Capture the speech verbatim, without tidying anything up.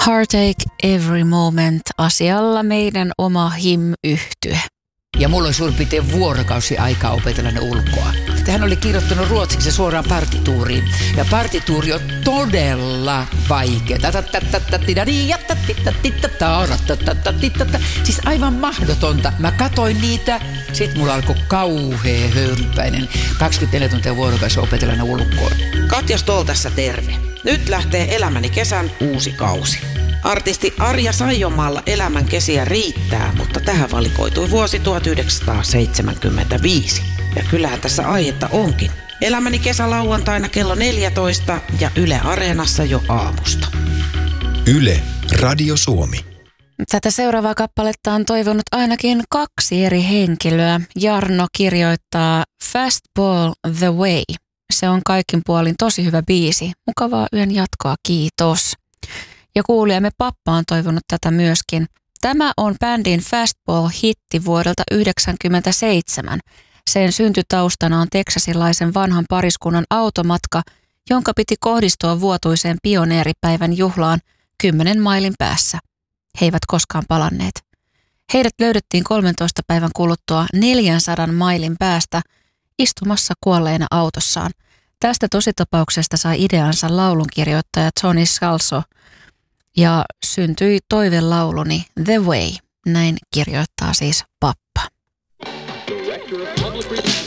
Heartache Every Moment -asialla meidän oma him-yhtye. Ja mulla oli suurin piirtein vuorokausi aikaa opetella ne ulkoa. Hän oli kirjoittanut ruotsiksi suoraan partituuriin. Ja partituuri on todella vaikea. Siis aivan mahdotonta. Mä katoin niitä, sit mulla alkoi kauhea höyrypäinen. kaksikymmentäneljä tuntia vuorokausi opetella ne ulkoa. Katja Stoll tässä terve. Nyt lähtee Elämäni kesän uusi kausi. Artisti Arja Saijonmaalla elämän kesiä riittää, mutta tähän valikoitui vuosi tuhatyhdeksänsataaseitsemänkymmentäviisi. Ja kyllähän tässä aihetta onkin. Elämäni kesä lauantaina kello neljätoista ja Yle Areenassa jo aamusta. Yle, Radio Suomi. Tätä seuraavaa kappaletta on toivonut ainakin kaksi eri henkilöä. Jarno kirjoittaa Fastball the Way. Se on kaikin puolin tosi hyvä biisi. Mukavaa yön jatkoa, kiitos. Ja kuulijamme Pappa on toivonut tätä myöskin. Tämä on bändin Fastball-hitti vuodelta yhdeksänkymmentäseitsemän. Sen syntytaustana on teksasilaisen vanhan pariskunnan automatka, jonka piti kohdistua vuotuiseen pioneeripäivän juhlaan kymmenen mailin päässä. He eivät koskaan palanneet. Heidät löydettiin kolmentoista päivän kuluttua neljänsadan mailin päästä istumassa kuolleena autossaan. Tästä tositapauksesta sai ideansa laulunkirjoittaja Tony Scalzo ja syntyi toivelauluni The Way. Näin kirjoittaa siis Pappa. Director of Public